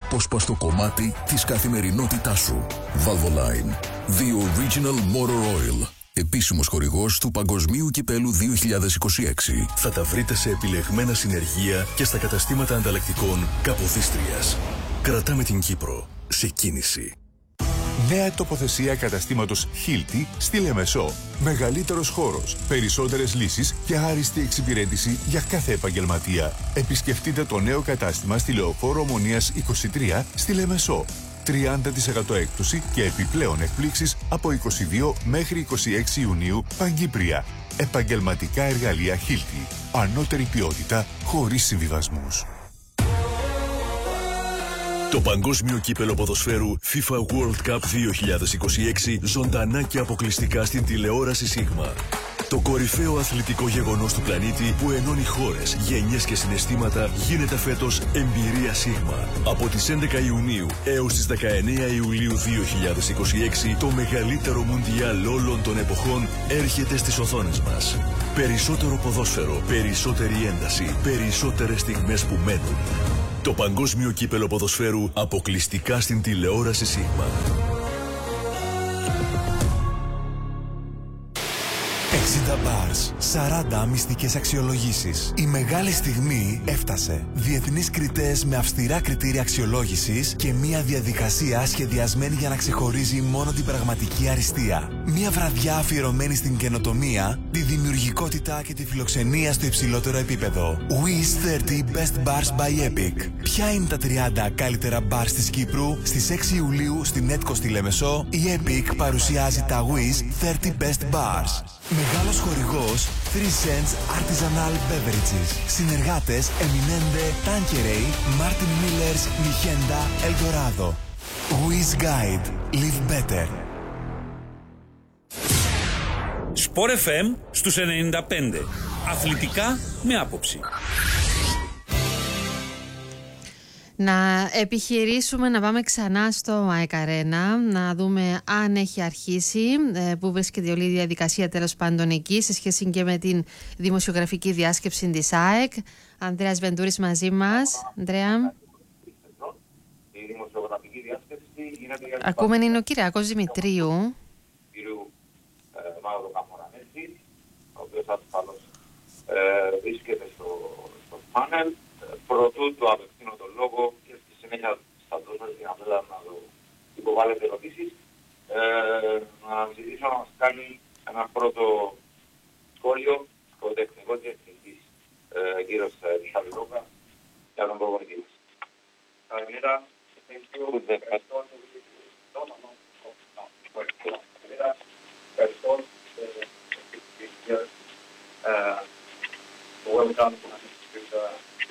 αναπόσπαστο κομμάτι της καθημερινότητάς σου. Valvoline, the original motor oil. Επίσημος χορηγός του Παγκοσμίου Κυπέλου 2026. Θα τα βρείτε σε επιλεγμένα συνεργεία και στα καταστήματα ανταλλακτικών Καποδίστριας. Κρατάμε την Κύπρο σε κίνηση. Νέα τοποθεσία καταστήματος Hilti στη Λεμεσό. Μεγαλύτερος χώρος, περισσότερες λύσεις και άριστη εξυπηρέτηση για κάθε επαγγελματία. Επισκεφτείτε το νέο κατάστημα στη Λεωφόρο Ομονίας 23 στη Λεμεσό. 30% έκπτωση και επιπλέον εκπλήξεις από 22 μέχρι 26 Ιουνίου παγκύπρια. Επαγγελματικά εργαλεία Hilti. Ανώτερη ποιότητα χωρίς συμβιβασμούς. Το Παγκόσμιο Κύπελλο Ποδοσφαίρου FIFA World Cup 2026 ζωντανά και αποκλειστικά στην τηλεόραση Σίγμα. Το κορυφαίο αθλητικό γεγονός του πλανήτη που ενώνει χώρες, γενιές και συναισθήματα γίνεται φέτος εμπειρία Σίγμα. Από τις 11 Ιουνίου έως τις 19 Ιουλίου 2026 το μεγαλύτερο μουντιάλ όλων των εποχών έρχεται στις οθόνες μας. Περισσότερο ποδόσφαιρο, περισσότερη ένταση, περισσότερες στιγμές που μένουν. Το Παγκόσμιο Κύπελλο Ποδοσφαίρου αποκλειστικά στην τηλεόραση Σίγμα. 60 bars, 40 μυστικές αξιολογήσεις. Η μεγάλη στιγμή έφτασε. Διεθνείς κριτές με αυστηρά κριτήρια αξιολόγησης και μια διαδικασία σχεδιασμένη για να ξεχωρίζει μόνο την πραγματική αριστεία. Μια βραδιά αφιερωμένη στην καινοτομία, τη δημιουργικότητα και τη φιλοξενία στο υψηλότερο επίπεδο. Wish 30 Best Bars by Epic. Ποια είναι τα 30 καλύτερα bars της Κύπρου? Στις 6 Ιουλίου στην Έτκο στη Λεμεσό, η Epic παρουσιάζει τα Wish 30 Best Bars. Μεγάλος χορηγός 3 Cents Artisanal Beverages. Συνεργάτες Eminente, Tanqueray, Martin Millers, Michenda, Eldorado. Wish Guide. Live Better. Sport FM στους 95. Αθλητικά με άποψη. Να επιχειρήσουμε να πάμε ξανά στο ΑΕΚ Αρένα, να δούμε αν έχει αρχίσει, που βρίσκεται όλη η διαδικασία τέλος πάντων εκεί, σε σχέση και με την δημοσιογραφική διάσκεψη της ΑΕΚ. Ανδρέας Βεντούρης μαζί μας. Ανδρέα. Η δημοσιογραφική διάσκεψη είναι... Ακούμε είναι ο Κυριάκος Δημητρίου. Κύριου Μαύρο Καμπορανέση, ο οποίος ασφαλώς βρίσκεται στο πάνελ. Πρωτού του απευθύνω τον λόγο και στη συνέχεια θα δώσω την απέλα να το υποβάλλετε ερωτήσεις. Να ζητήσω να μας κάνει ένα πρώτο σχόλιο ο τεχνικός διευθυντής κύριος Μιχαληλόκα για τον προπονητή μας. Καλημέρα. Welcome to the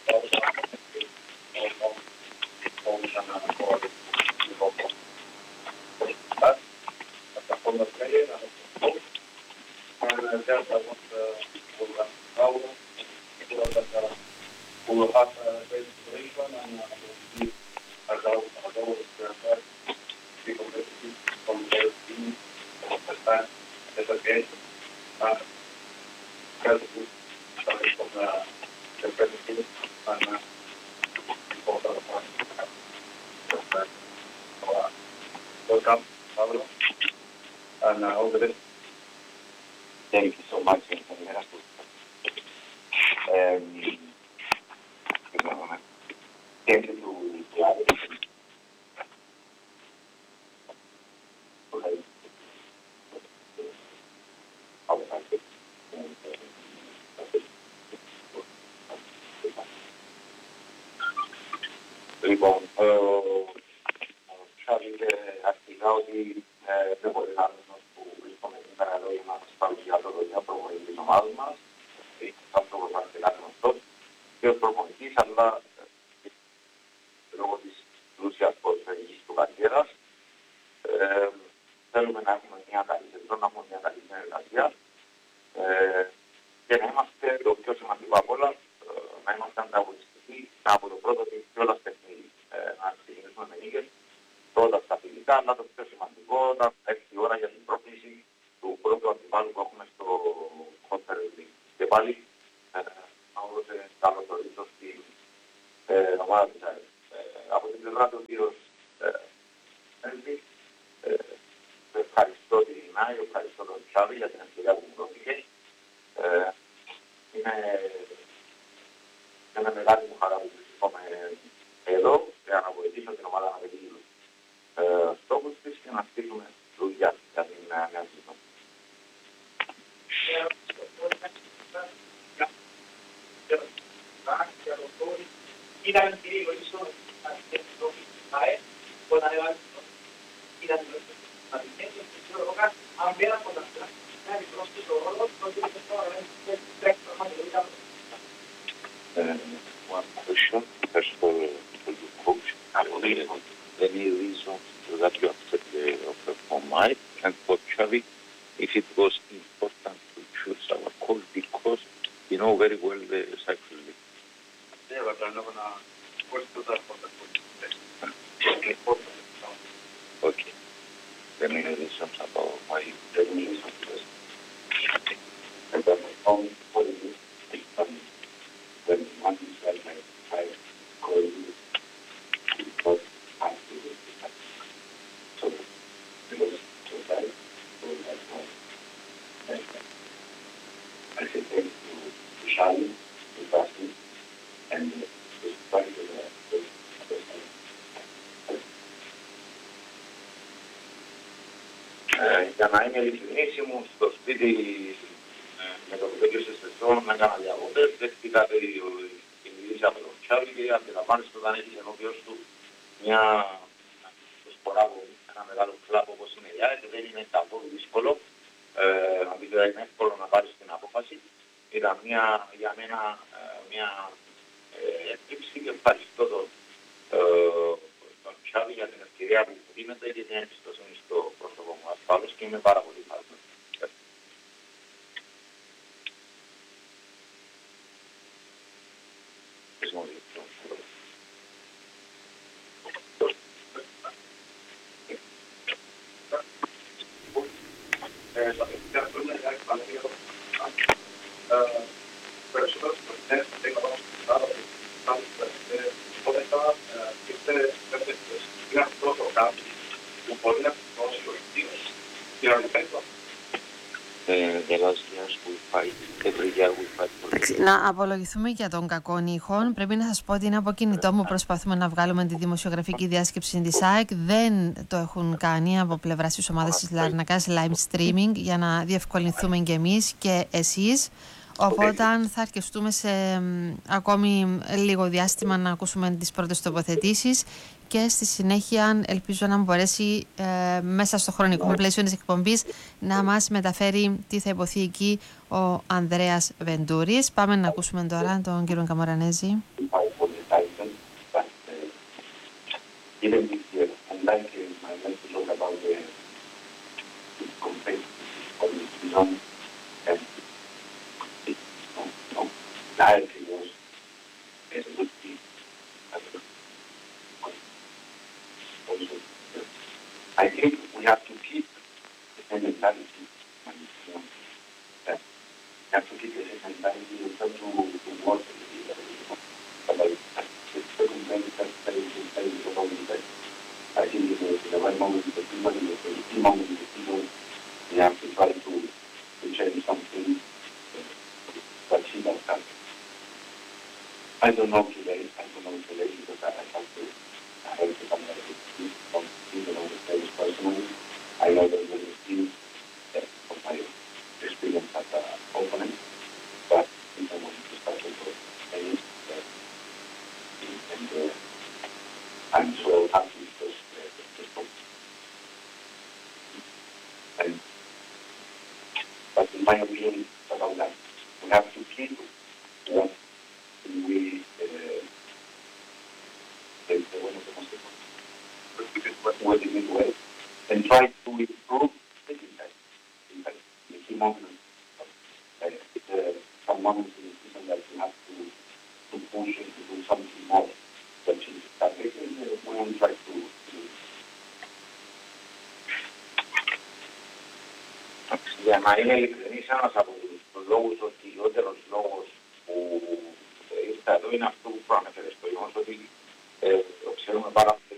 Welcome, Pablo, and all the best. Thank you so much. Thank you to Λοιπόν, ξέρετε αρχικά ότι δεν μπορεί να είναι που βρίσκομαι σήμερα εδώ για να σας παρουσιάσω το νέο προπονητή της ομάδας μας. Είναι άνθρωπος αρκετά γνωστός και ως προπονητής, αλλά λόγω της πλούσιας ποδοσφαιρικής του καριέρας θέλουμε να έχουμε μια καλή σεζόν, να έχουμε μια καλή συνεργασία και να είμαστε το πιο σημαντικό απ' όλα, να είμαστε ανταγωνιστικοί από το πρώτο και κιόλας παιχνίδι. Να ξεκινήσουμε με νίκες, πρώτα στα φιλικά, αλλά το πιο σημαντικό να έρθει η ώρα για την πρόκληση του πρώτου αντιπάλου που έχουμε στο Conference League. Και πάλι, να δώσω καλώς ορίσω στην ομάδα της ΑΕΛ. Από την πλευρά του κύριος Μέλβη. Ευχαριστώ την Ινάη, ευχαριστώ τον Τσάβη για την ευκαιρία που μου δόθηκε. Είναι ένα μεγάλη μου χαρά που βρίσκομαι εδώ για να βοηθήσω την ομάδα να πετύχει τους στόχους της και να στείλουμε δουλειά για την νέα σεζόν. Ήταν κυρίως ίσως con adelante y la asistencia en local ampliada por las clases y los procesos no tiene que estar en el texto más de one question, first for your coach. Any reason that you accept the offer from Mike and for Xavi, if it was important to choose our coach because you know very well the Cyprus League. Yeah, but I'm not going to force to that for the coach. Okay. The main reasons about why the reason was and then only for the when one is like I call you because I feel it. So because so that so that's why I said thank you to Charlie, to Basti, and to Basti για να είμαι ειλικρινής, ήμουν στο σπίτι με το που τέτοιο σεζόν, έκανα διακοπές, δέχτηκα την ειδήση από τον Τσάβη και αντιλαμβάνεστε όταν έχεις ενώπιος του μια σπορά από ένα μεγάλο κλαμπ όπως είναι η ΑΕΚ, δεν είναι καθόλου δύσκολο, αντίθετα είναι εύκολο να πάρεις την απόφαση. Ήταν για μένα μια εκπλήξη και ευχαριστώ τον Τσάβη για την ευκαιρία που μου δίνεται και την εμπιστοσύνη στο πρόσωπο μου ασφάλως και είμαι πάρα πολύ χαρούμενος. Να απολογηθούμε για τον κακό ήχο. Πρέπει να σας πω ότι είναι από κινητό μου. Προσπαθούμε να βγάλουμε τη δημοσιογραφική διάσκεψη της ΑΕΚ. Δεν το έχουν κάνει από πλευράς της ομάδας της Λαρνακάς live streaming για να διευκολυνθούμε και εμείς και εσείς. Οπότε θα αρκεστούμε σε ακόμη λίγο διάστημα να ακούσουμε τις πρώτες τοποθετήσεις και στη συνέχεια ελπίζω να μπορέσει μέσα στο χρονικό πλαίσιο της εκπομπής να μας μεταφέρει τι θα υποθεί εκεί ο Ανδρέας Βεντούρης. Πάμε να ακούσουμε τώρα τον κύριο Καμαρανέζη. I think we have to keep the same mentality. We have to keep the same mentality in terms to work with I think in the right moment, the key moment in the season, we have to try to change something that she does have. I don't know today because I have to come out from people on the stage personally. I know that there is still from my experience as an opponent, but I want to start with the stage and I'm so happy because but in my opinion about that, we have to keep what we what we did well and try to improve the key moments. Some moments in the season that we have to push and to do something more. But we will try to για να είμαι ειλικρινής, ένας από τους λόγους, ο κυριότερος λόγος που ήρθα εδώ είναι αυτό που προανέφερε στο γεγονός ότι το ξέρουμε πάρα πολύ